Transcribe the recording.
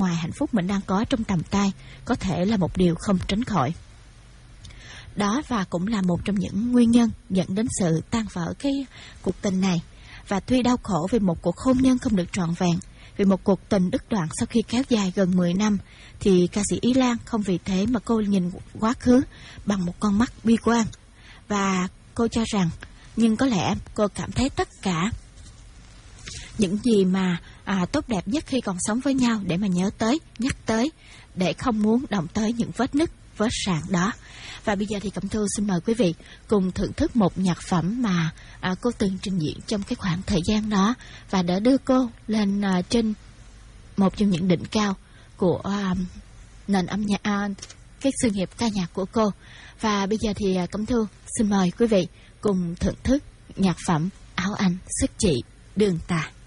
ngoài hạnh phúc mình đang có trong tầm tay có thể là một điều không tránh khỏi. Đó và cũng là một trong những nguyên nhân dẫn đến sự tan vỡ cái cuộc tình này. Và tuy đau khổ vì một cuộc hôn nhân không được trọn vẹn, vì một cuộc tình đứt đoạn sau khi kéo dài gần 10 năm, thì ca sĩ Ý Lan không vì thế mà cô nhìn quá khứ bằng một con mắt bi quan. Và cô cho rằng, nhưng có lẽ cô cảm thấy tất cả những gì mà tốt đẹp nhất khi còn sống với nhau để mà nhớ tới, nhắc tới, để không muốn động tới những vết nứt, vết sạn đó. Và bây giờ thì Cẩm Thu xin mời quý vị cùng thưởng thức một nhạc phẩm mà cô từng trình diễn trong cái khoảng thời gian đó và đã đưa cô lên trên một trong những đỉnh cao của nền âm nhạc, cái sự nghiệp ca nhạc của cô. Và bây giờ thì Cẩm Thu xin mời quý vị cùng thưởng thức nhạc phẩm Áo Anh Xuất Chị Đường Tà.